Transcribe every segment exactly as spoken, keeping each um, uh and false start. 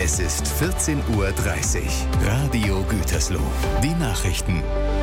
Es ist vierzehn Uhr dreißig. Radio Gütersloh. Die Nachrichten.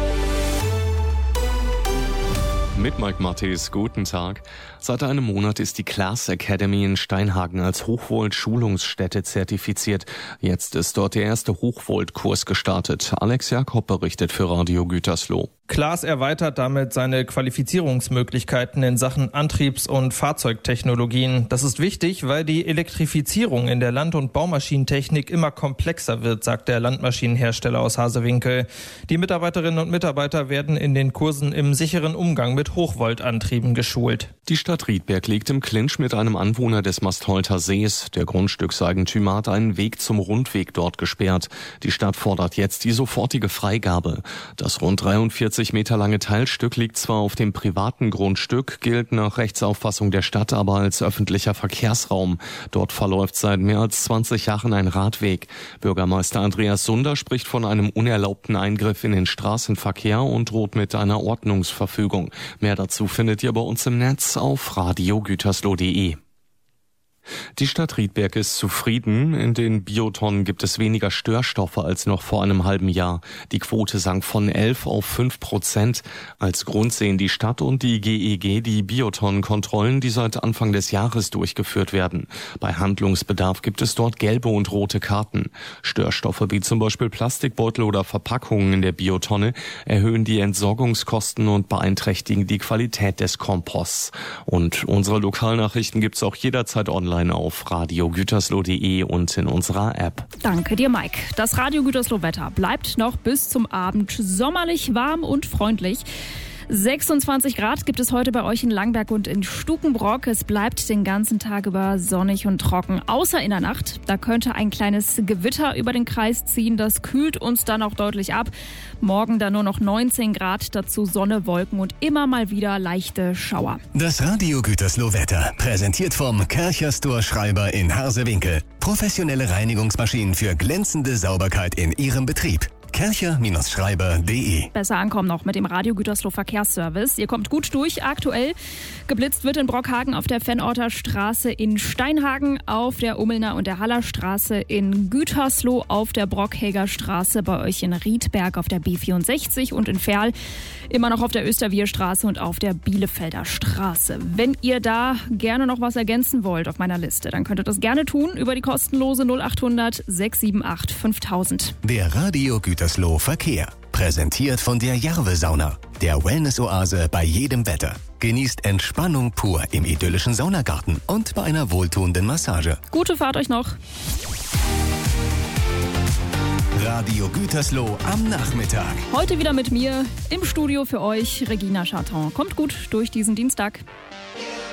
Mit Mike Mattes, guten Tag. Seit einem Monat ist die Class Academy in Steinhagen als Hochvolt-Schulungsstätte zertifiziert. Jetzt ist dort der erste Hochvolt-Kurs gestartet. Alex Jakob berichtet für Radio Gütersloh. Class erweitert damit seine Qualifizierungsmöglichkeiten in Sachen Antriebs- und Fahrzeugtechnologien. Das ist wichtig, weil die Elektrifizierung in der Land- und Baumaschinentechnik immer komplexer wird, sagt der Landmaschinenhersteller aus Hasewinkel. Die Mitarbeiterinnen und Mitarbeiter werden in den Kursen im sicheren Umgang mit Hochvoltantrieben geschult. Die Stadt Riedberg liegt im Clinch mit einem Anwohner des Mastholter Sees. Der Grundstückseigentümer hat einen Weg zum Rundweg dort gesperrt. Die Stadt fordert jetzt die sofortige Freigabe. Das rund dreiundvierzig Meter lange Teilstück liegt zwar auf dem privaten Grundstück, gilt nach Rechtsauffassung der Stadt aber als öffentlicher Verkehrsraum. Dort verläuft seit mehr als zwanzig Jahren ein Radweg. Bürgermeister Andreas Sunder spricht von einem unerlaubten Eingriff in den Straßenverkehr und droht mit einer Ordnungsverfügung. Mehr dazu findet ihr bei uns im Netz auf radio gütersloh punkt de. Die Stadt Riedberg ist zufrieden. In den Biotonnen gibt es weniger Störstoffe als noch vor einem halben Jahr. Die Quote sank von elf auf fünf Prozent. Als Grund sehen die Stadt und die G E G die Biotonnenkontrollen, die seit Anfang des Jahres durchgeführt werden. Bei Handlungsbedarf gibt es dort gelbe und rote Karten. Störstoffe wie zum Beispiel Plastikbeutel oder Verpackungen in der Biotonne erhöhen die Entsorgungskosten und beeinträchtigen die Qualität des Komposts. Und unsere Lokalnachrichten gibt's auch jederzeit online auf radio gütersloh punkt de und in unserer App. Danke dir, Mike. Das Radio Gütersloh Wetter bleibt noch bis zum Abend sommerlich warm und freundlich. sechsundzwanzig Grad gibt es heute bei euch in Langberg und in Stukenbrock. Es bleibt den ganzen Tag über sonnig und trocken, außer in der Nacht. Da könnte ein kleines Gewitter über den Kreis ziehen. Das kühlt uns dann auch deutlich ab. Morgen dann nur noch neunzehn Grad, dazu Sonne, Wolken und immer mal wieder leichte Schauer. Das Radio Gütersloh Wetter, präsentiert vom Kärcher Store Schreiber in Harsewinkel. Professionelle Reinigungsmaschinen für glänzende Sauberkeit in Ihrem Betrieb. kärcher Schreiber punkt de. Besser ankommen noch mit dem Radio Gütersloh Verkehrsservice. Ihr kommt gut durch aktuell. Geblitzt wird in Brockhagen auf der Vennorter Straße, in Steinhagen auf der Ummelner und der Haller Straße, in Gütersloh auf der Brockhäger Straße, bei euch in Riedberg auf der B vierundsechzig und in Verl immer noch auf der Österwierstraße und auf der Bielefelder Straße. Wenn ihr da gerne noch was ergänzen wollt auf meiner Liste, dann könnt ihr das gerne tun über die kostenlose null achthundert sechs sieben acht fünftausend. Der Radio Gütersloh Verkehr. Präsentiert von der Jarve Sauna, der Wellness-Oase bei jedem Wetter. Genießt Entspannung pur im idyllischen Saunagarten und bei einer wohltuenden Massage. Gute Fahrt euch noch. Radio Gütersloh am Nachmittag. Heute wieder mit mir im Studio für euch, Regina Charton. Kommt gut durch diesen Dienstag.